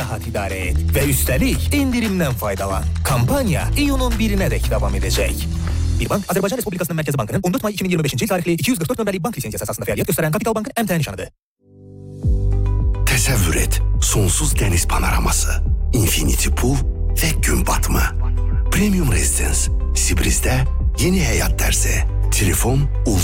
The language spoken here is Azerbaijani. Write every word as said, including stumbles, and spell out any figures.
rahat idare et ve üstelik indirimden faydalan. Kampanya iyunun birine dek devam edecek. Bir bank, Azerbaycan Respublikası'nın Merkezi Bankı'nın on dört May iki bin yirmi beşinci yıl tarihli iki yüz kırk dört nömrəli bank lisensiyası esasında fəaliyyət göstərən Kapital Bank'ın M T nişanıdır. Təsəvvür et, sonsuz dəniz panoraması, Infinity Pool ve gün batımı. Premium Residence, Sibriz'de yeni hayat dersi. Telefon